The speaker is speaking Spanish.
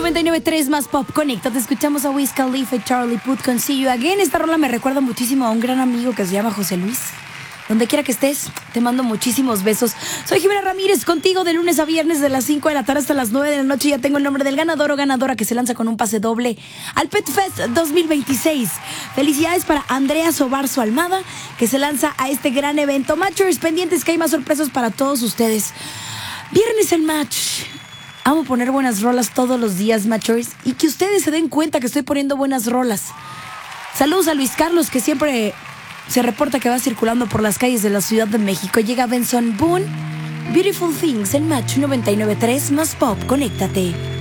99.3 más pop. Conecta, te escuchamos a Wiz Khalifa y Charlie Puth con See You Again. Esta rola me recuerda muchísimo a un gran amigo que se llama José Luis. Donde quiera que estés, te mando muchísimos besos. Soy Jimena Ramírez, contigo de lunes a viernes de las 5 de la tarde hasta las 9 de la noche. Ya tengo el nombre del ganador o ganadora que se lanza con un pase doble al Pet Fest 2026. Felicidades para Andrea Sobarzo Almada, que se lanza a este gran evento. Matchers pendientes, que hay más sorpresas para todos ustedes. Viernes el match. Amo poner buenas rolas todos los días, Matchers, y que ustedes se den cuenta que estoy poniendo buenas rolas. Saludos a Luis Carlos, que siempre se reporta que va circulando por las calles de la Ciudad de México. Llega Benson Boone, Beautiful Things, el Match 99.3 más pop. Conéctate.